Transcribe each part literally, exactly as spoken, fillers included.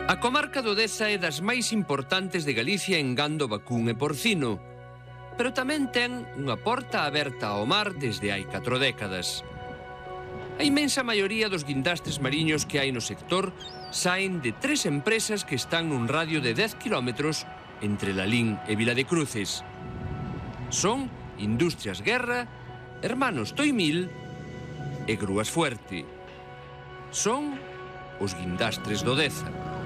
A comarca do Deza é das máis importantes de Galicia en gando vacún e porcino, pero tamén ten unha porta aberta ao mar desde hai catro décadas. A inmensa maioría dos guindastres mariños que hai no sector saen de tres empresas que están nun radio de dez kilómetros entre Lalín e Viladecruces. Son Industrias Guerra, Hermanos Toimil e Grúas Fuerte. Son os guindastres do Deza.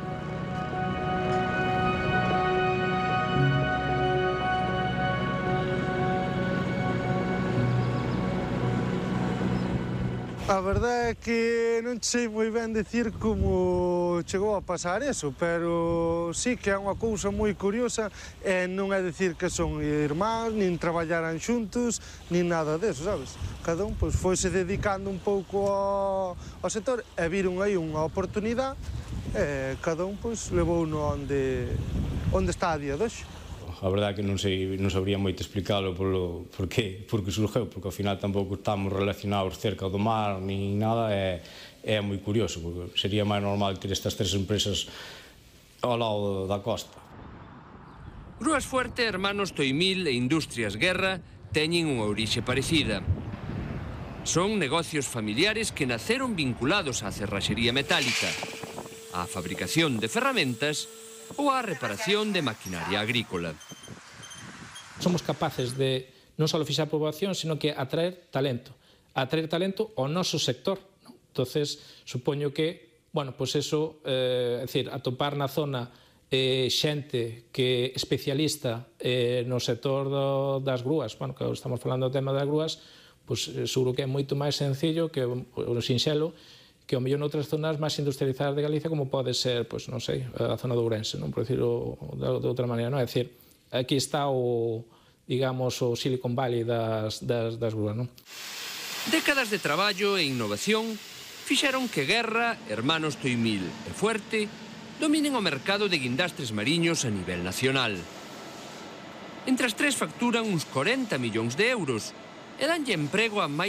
A verdade é que non sei moi ben dicir como chegou a pasar eso, pero sí que é unha cousa moi curiosa e non é dicir que son irmáns, nin traballaran xuntos, nin nada deso, sabes? Cada un pois, foise dedicando un pouco ao, ao sector e viron aí unha oportunidade e cada un pois, levou no onde, onde está a día de hoxe. A verdade é que non, sei, non sabría moito explicalo polo, por que, por que surgeu, porque ao final tampouco estamos relacionados cerca do mar ni nada, e é moi curioso, porque sería máis normal ter estas tres empresas ao lado da costa. Grúas Fuerte, Hermanos Toimil e Industrias Guerra teñen unha orixe parecida. Son negocios familiares que naceron vinculados á cerraxería metálica, á fabricación de ferramentas ou á reparación de maquinaria agrícola. Somos capaces de non só fixar poboación, sino que atraer talento. Atraer talento ao noso sector. Entonces, supoño que, bueno, pois eso, eh, é dicir, atopar na zona eh, xente que especialista eh, no sector do, das grúas, bueno, que estamos falando do tema das grúas, pois seguro que é moito máis sencillo que o, o sinxelo, que ao mellor noutras zonas máis industrializadas de Galicia, como pode ser, pois non sei, a zona de Ourense, non, por decirlo de outra maneira, non? É dicir, aquí está o, digamos, o Silicon Valley das, das, das grúas, non? Décadas de traballo e innovación fixeron que Guerra, Hermanos Toimil e Fuerte dominen o mercado de guindastres mariños a nivel nacional. Entre as tres facturan uns corenta millóns de euros e danlle emprego a máis